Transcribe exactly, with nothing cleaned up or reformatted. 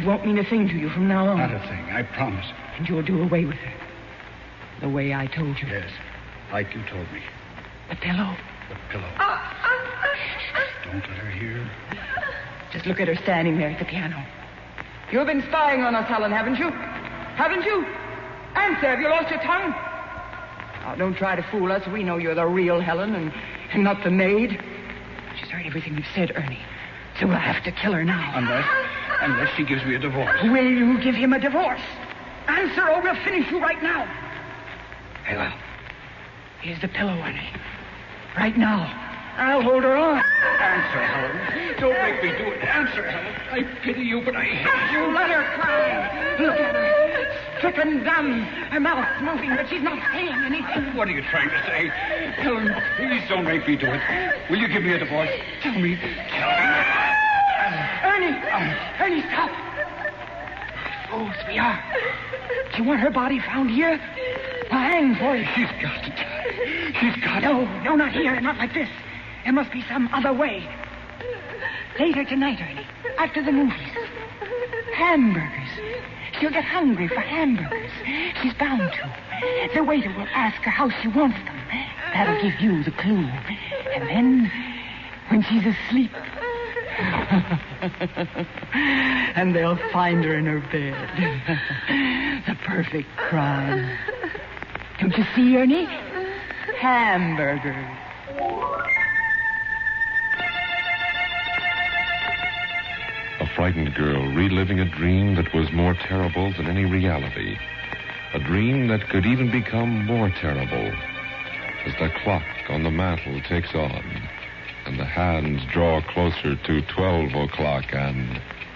won't mean a thing to you from now on. Not a thing, I promise. And you'll do away with her. The way I told you. Yes, like you told me. The pillow. The pillow. Don't let her hear. Just look at her standing there at the piano. You've been spying on us, Helen, haven't you? Haven't you? Answer, have you lost your tongue? Now, don't try to fool us. We know you're the real Helen and, and not the maid. She's heard everything you've said, Ernie. So we'll have to kill her now. Unless, unless she gives me a divorce. Will you give him a divorce? Answer or we'll finish you right now. Very well. Here's the pillow, Ernie. Right now. I'll hold her on. Answer, Helen. Don't make me do it. Answer, Helen. I pity you, but I hate you. You let her cry. Look at her. Stricken dumb. Her mouth's moving, but she's not saying anything. What are you trying to say? Helen, please don't make me do it. Will you give me a divorce? Tell me. Tell me. Ernie. Ernie, stop. Fools we are. Do you want her body found here? I'll hang for you. She's got to die. She's got to. No, no, not here. Not like this. There must be some other way. Later tonight, Ernie. After the movies. Hamburgers. She'll get hungry for hamburgers. She's bound to. The waiter will ask her how she wants them. That'll give you the clue. And then, when she's asleep... and they'll find her in her bed. The perfect crime. Don't you see, Ernie? Hamburgers. A frightened girl reliving a dream that was more terrible than any reality. A dream that could even become more terrible as the clock on the mantel ticks on and the hands draw closer to twelve o'clock and